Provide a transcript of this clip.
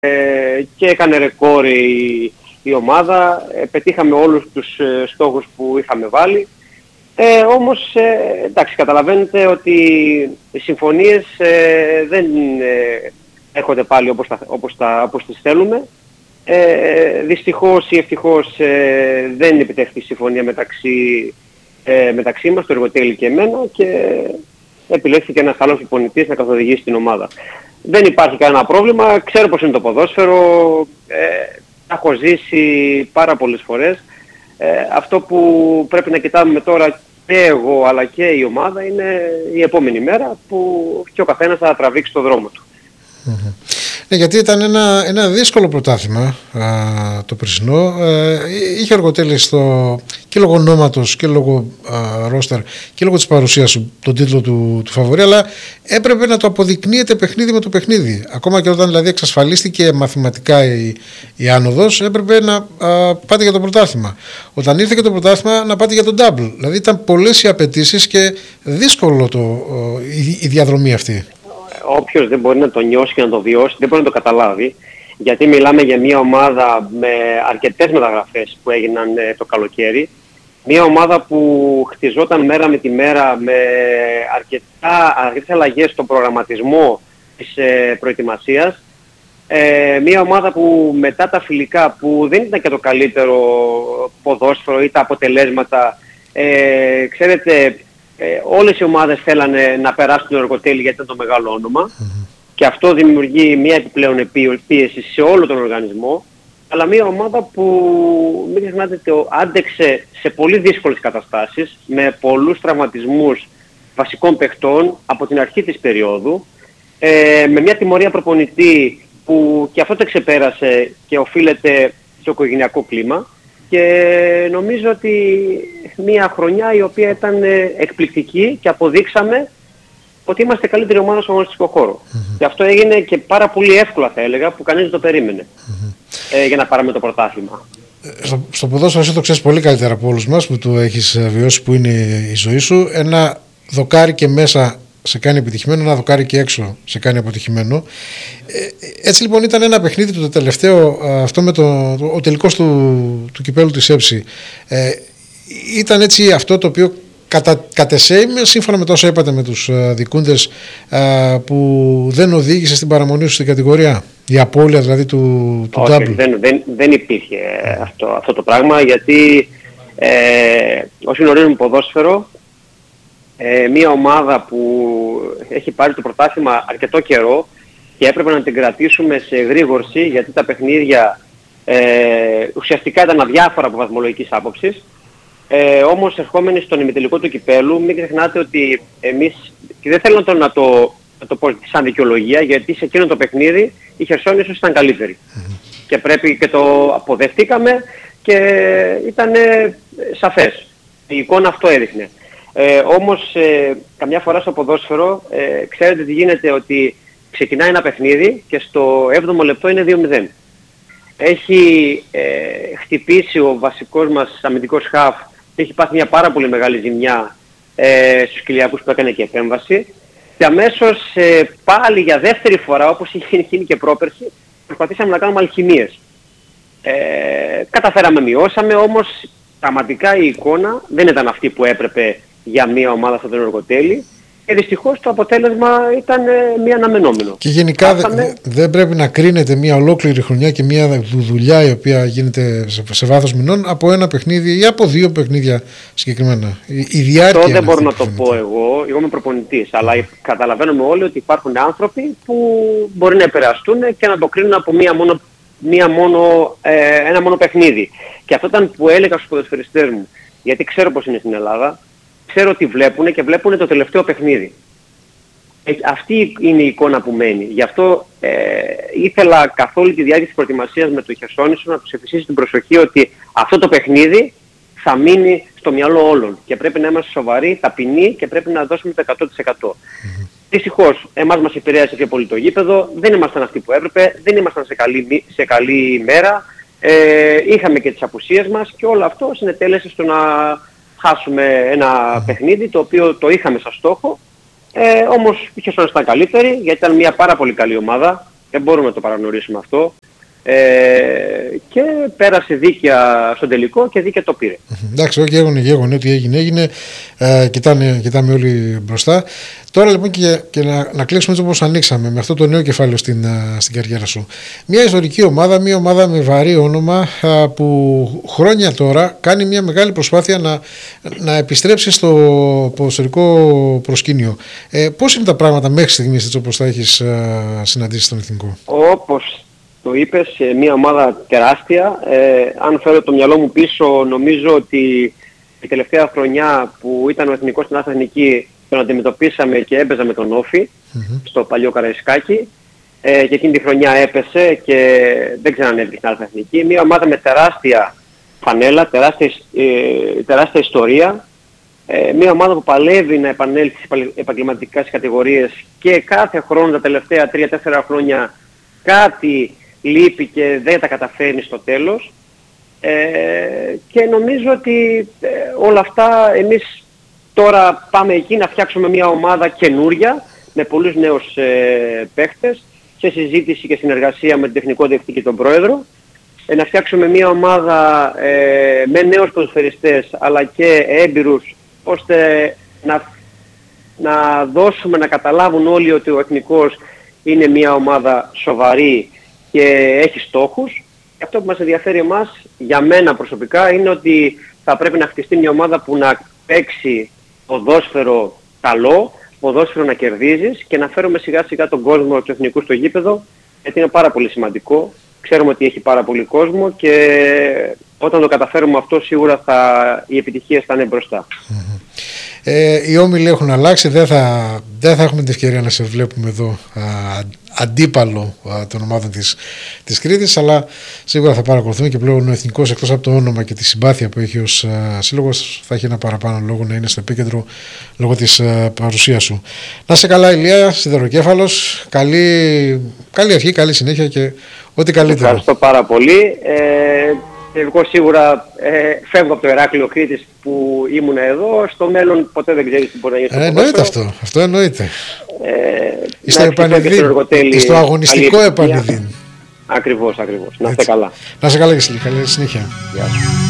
και έκανε ρεκόρ η ομάδα, πετύχαμε όλους τους στόχους που είχαμε βάλει. Όμως, εντάξει, καταλαβαίνετε ότι οι συμφωνίες δεν έρχονται πάλι όπως τις θέλουμε. Δυστυχώς ή ευτυχώς δεν επιτεύχθη η συμφωνία μεταξύ μας, το εργοτέλη και εμένα, και επιλέχθηκε ένας άλλος προπονητής να καθοδηγήσει την ομάδα. Δεν υπάρχει κανένα πρόβλημα, ξέρω πως είναι το ποδόσφαιρο, έχω ζήσει πάρα πολλές φορές. Αυτό που πρέπει να κοιτάμε τώρα και εγώ αλλά και η ομάδα είναι η επόμενη μέρα που και ο καθένας θα τραβήξει το δρόμο του. Ναι, γιατί ήταν ένα δύσκολο πρωτάθλημα το περσινό. Είχε εργοτέλει και λόγω ονόματος και λόγω ρόστερ και λόγω της παρουσίας του τον τίτλο του φαβορί, αλλά έπρεπε να το αποδεικνύεται παιχνίδι με το παιχνίδι. Ακόμα και όταν δηλαδή εξασφαλίστηκε μαθηματικά η άνοδος, έπρεπε να πάτε για το πρωτάθλημα. Όταν ήρθε και το πρωτάθλημα, να πάτε για τον double. Δηλαδή ήταν πολλές οι απαιτήσεις και δύσκολο η διαδρομή αυτή. Όποιος δεν μπορεί να το νιώσει και να το βιώσει, δεν μπορεί να το καταλάβει, γιατί μιλάμε για μια ομάδα με αρκετές μεταγραφές που έγιναν το καλοκαίρι, μια ομάδα που χτιζόταν μέρα με τη μέρα με αρκετές αλλαγές στον προγραμματισμό της προετοιμασίας, μια ομάδα που μετά τα φιλικά, που δεν ήταν και το καλύτερο ποδόσφαιρο ή τα αποτελέσματα, ξέρετε, όλες οι ομάδες θέλανε να περάσουν το εργοτέλη γιατί ήταν το μεγάλο όνομα, και αυτό δημιουργεί μια επιπλέον πίεση σε όλο τον οργανισμό, αλλά μια ομάδα που μην ξεχνάτε ότι άντεξε σε πολύ δύσκολες καταστάσεις, με πολλούς τραυματισμούς βασικών παιχτών από την αρχή της περίοδου, με μια τιμωρία προπονητή που και αυτό το ξεπέρασε και οφείλεται στο οικογενειακό κλίμα. Και νομίζω ότι μια χρονιά η οποία ήταν εκπληκτική και αποδείξαμε ότι είμαστε καλύτερη ομάδα στον αγωνιστικό χώρο. Και αυτό έγινε και πάρα πολύ εύκολα, θα έλεγα, που κανείς δεν το περίμενε για να πάρουμε το πρωτάθλημα. Στο ποδόσφαιρο εσύ το ξέρεις πολύ καλύτερα από όλους μας που το έχεις βιώσει, που είναι η ζωή σου. Ένα δοκάρι και μέσα σε κάνει επιτυχημένο, ένα δοκάρι και έξω σε κάνει αποτυχημένο. Έτσι λοιπόν ήταν ένα παιχνίδι το τελευταίο, αυτό με ο τελικός του κυπέλλου της ΕΨΗ. Ήταν έτσι αυτό το οποίο κατ' εσέ, σύμφωνα με το όσο είπατε με τους δικούντες, που δεν οδήγησε στην παραμονή σου στην κατηγορία, η απώλεια δηλαδή του double. Δεν υπήρχε αυτό το πράγμα, γιατί όσοι γνωρίζουν ποδόσφαιρο, μια ομάδα που έχει πάρει το πρωτάθλημα αρκετό καιρό και έπρεπε να την κρατήσουμε σε γρήγορση, γιατί τα παιχνίδια ουσιαστικά ήταν αδιάφορα από βαθμολογικής άποψης. Όμως ερχόμενοι στον ημιτελικό του κυπέλλου, μην ξεχνάτε ότι εμείς, και δεν θέλω να το πω σαν δικαιολογία, γιατί σε εκείνο το παιχνίδι η Χερσόνησος ήταν καλύτερη. Και το αποδεχτήκαμε και ήταν σαφές. Η εικόνα αυτό έδειχνε. Όμως καμιά φορά στο ποδόσφαιρο ξέρετε τι γίνεται, ότι ξεκινάει ένα παιχνίδι και στο 7ο λεπτό είναι 2-0. Έχει χτυπήσει ο βασικός μας αμυντικός χαφ και έχει πάθει μια πάρα πολύ μεγάλη ζημιά στους κοιλιακούς που έκανε και επέμβαση, και αμέσως πάλι για δεύτερη φορά, όπως είχε γίνει και πρόπερση, προσπαθήσαμε να κάνουμε αλχημίες. Καταφέραμε, μειώσαμε, όμως πραγματικά η εικόνα δεν ήταν αυτή που έπρεπε για μια ομάδα στο εργοτέλη, και δυστυχώς το αποτέλεσμα ήταν μη αναμενόμενο. Και γενικά δεν πρέπει να κρίνεται μια ολόκληρη χρονιά και μια δουλειά η οποία γίνεται σε βάθος μηνών από ένα παιχνίδι ή από δύο παιχνίδια συγκεκριμένα. Η διάρκεια. Αυτό δεν μπορώ να το πω εγώ είμαι προπονητής, αλλά καταλαβαίνουμε όλοι ότι υπάρχουν άνθρωποι που μπορεί να επηρεαστούν και να το κρίνουν από ένα μόνο παιχνίδι. Και αυτό ήταν που έλεγα στους ποδοσφαιριστές μου, γιατί ξέρω πως είναι στην Ελλάδα. Ξέρω ότι βλέπουν και βλέπουν το τελευταίο παιχνίδι. Αυτή είναι η εικόνα που μένει. Γι' αυτό ήθελα καθ' όλη τη διάρκεια της προετοιμασίας με το Χερσόνησο να τους επιστήσω την προσοχή ότι αυτό το παιχνίδι θα μείνει στο μυαλό όλων. Και πρέπει να είμαστε σοβαροί, ταπεινοί και πρέπει να δώσουμε το 100%. Δυστυχώς, εμάς μας επηρέασε πιο πολύ το γήπεδο, δεν ήμασταν αυτοί που έπρεπε, δεν ήμασταν σε καλή μέρα, είχαμε και τις απουσίες μας και όλο αυτό συνετέλεσε στο να χάσουμε ένα παιχνίδι το οποίο το είχαμε σαν στόχο, όμως η Χερσόνησο ήταν καλύτερη, γιατί ήταν μια πάρα πολύ καλή ομάδα, Δεν μπορούμε να το παραγνωρίσουμε αυτό. Και πέρασε δίκαια στον τελικό και δίκαια το πήρε. Εντάξει, όχι, έγινε ό,τι έγινε. Κοιτάμε όλοι μπροστά. Τώρα λοιπόν και να κλείσουμε έτσι όπως ανοίξαμε, με αυτό το νέο κεφάλαιο στην καριέρα σου. Μια ιστορική ομάδα, μια ομάδα με βαρύ όνομα, που χρόνια τώρα κάνει μια μεγάλη προσπάθεια να επιστρέψει στο ποδοσφαιρικό προσκήνιο. Πώς είναι τα πράγματα μέχρι στιγμής, έτσι όπως τα έχεις συναντήσει στον Εθνικό? Όπως το είπες, μια ομάδα τεράστια. Αν φέρω το μυαλό μου πίσω, νομίζω ότι η τελευταία χρονιά που ήταν ο Εθνικός στην Άθλα Εθνική, τον αντιμετωπίσαμε και έπαιζα με τον Όφη στο παλιό Καραϊσκάκι, και εκείνη τη χρονιά έπεσε και δεν ξανανέβηκε στην Άθλα Εθνική. Μια ομάδα με τεράστια φανέλα, τεράστια ιστορία. Μια ομάδα που παλεύει να επανέλθει στις επαγγελματικές κατηγορίες και κάθε χρόνο τα τελευταία 3-4 χρόνια κάτι λείπει και δεν τα καταφέρνει στο τέλος. Και νομίζω ότι όλα αυτά εμείς τώρα πάμε εκεί να φτιάξουμε μια ομάδα καινούρια με πολλούς νέους παίχτες, σε συζήτηση και συνεργασία με τον τεχνικό διευθυντή και τον πρόεδρο, να φτιάξουμε μια ομάδα με νέους ποδοσφαιριστές αλλά και έμπειρους, ώστε να δώσουμε να καταλάβουν όλοι ότι ο Εθνικός είναι μια ομάδα σοβαρή και έχει στόχους. Αυτό που μας ενδιαφέρει εμάς, για μένα προσωπικά, είναι ότι θα πρέπει να χτιστεί μια ομάδα που να παίξει ποδόσφαιρο καλό, ποδόσφαιρο να κερδίζεις και να φέρουμε σιγά σιγά τον κόσμο του Εθνικού στο γήπεδο, γιατί είναι πάρα πολύ σημαντικό. Ξέρουμε ότι έχει πάρα πολύ κόσμο και όταν το καταφέρουμε αυτό, σίγουρα οι επιτυχίες θα είναι μπροστά. Οι όμιλοι έχουν αλλάξει, δεν θα έχουμε την ευκαιρία να σε βλέπουμε εδώ αντίπαλο των ομάδων της Κρήτης, αλλά σίγουρα θα παρακολουθούμε και πλέον ο Εθνικός, εκτός από το όνομα και τη συμπάθεια που έχει ως σύλλογος, θα έχει ένα παραπάνω λόγο να είναι στο επίκεντρο λόγω της παρουσίας σου. Να σε καλά, Ηλία, σιδεροκέφαλος, καλή αρχή, καλή συνέχεια και ό,τι καλύτερο. Ευχαριστώ πάρα πολύ. Εγώ σίγουρα φεύγω από το Ηράκλειο Κρήτης που ήμουν εδώ. Στο μέλλον ποτέ δεν ξέρεις τι μπορεί να γίνει στο εννοείται αυτό εννοείται. Στο αγωνιστικό επανειδήν. Ακριβώς. Να είστε καλά. Να είστε καλά και καλή συνέχεια. Γεια σας.